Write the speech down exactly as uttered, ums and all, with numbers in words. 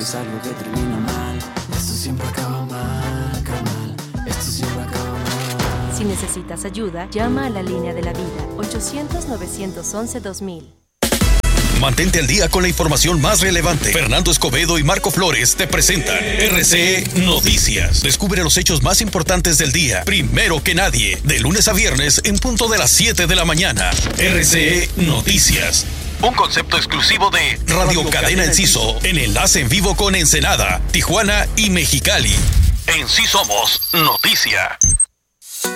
es algo que termina mal. Esto siempre acaba mal, carnal. Esto siempre acaba mal. Si necesitas ayuda, llama a la línea de la vida, ochocientos, novecientos once, dos mil. Mantente al día con la información más relevante. Fernando Escobedo y Marco Flores te presentan R C E Noticias. Descubre los hechos más importantes del día, primero que nadie, de lunes a viernes en punto de las siete de la mañana. R C E Noticias. Un concepto exclusivo de Radio, Radio Cadena Enciso, en enlace en vivo con Ensenada, Tijuana y Mexicali. En Sí Somos Noticia.